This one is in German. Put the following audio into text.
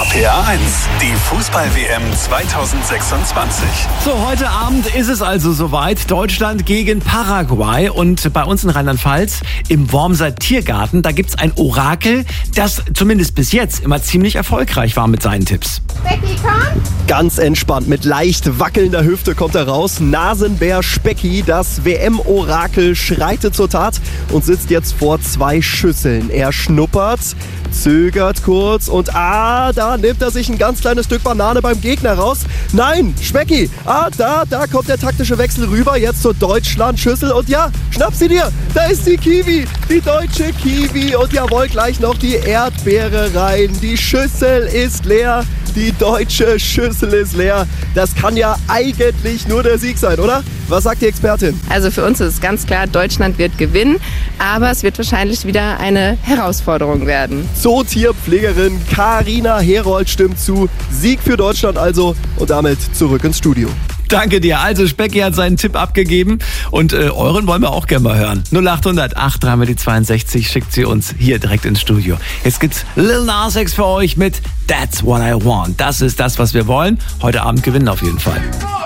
RPA 1, die Fußball-WM 2026. So, heute Abend ist es also soweit. Deutschland gegen Paraguay. Und bei uns in Rheinland-Pfalz im Wormser Tiergarten, da gibt's ein Orakel, das zumindest bis jetzt immer ziemlich erfolgreich war mit seinen Tipps. Specki, komm! Ganz entspannt, mit leicht wackelnder Hüfte kommt er raus. Nasenbär Specki, das WM-Orakel, schreitet zur Tat und sitzt jetzt vor 2 Schüsseln. Er schnuppert, zögert kurz und da nimmt er sich ein ganz kleines Stück Banane beim Gegner raus. Nein, Specki, da kommt der taktische Wechsel rüber, jetzt zur Deutschland-Schüssel und ja, schnapp sie dir, da ist die Kiwi, die deutsche Kiwi und jawohl, gleich noch die Erdbeere rein. Die Schüssel ist leer, die deutsche Schüssel ist leer. Das kann ja eigentlich nur der Sieg sein, oder? Was sagt die Expertin? Also für uns ist es ganz klar, Deutschland wird gewinnen, aber es wird wahrscheinlich wieder eine Herausforderung werden. Zootierpflegerin Carina Herold stimmt zu. Sieg für Deutschland also und damit zurück ins Studio. Danke dir. Also Specki hat seinen Tipp abgegeben und euren wollen wir auch gerne mal hören. 0800 8 62 schickt sie uns hier direkt ins Studio. Jetzt gibt's Lil Nas X für euch mit That's What I Want. Das ist das, was wir wollen. Heute Abend gewinnen auf jeden Fall.